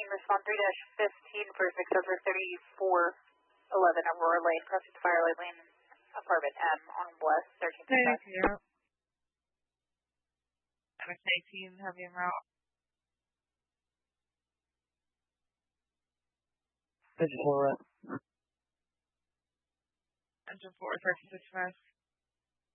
respond 3-15 for 6 over 3411 Aurora Lane, crossing the Firelight Lane, apartment M on West 13th. Thank you. MS-18, heavy en route. Engine 4 right. Engine 4, 36 west.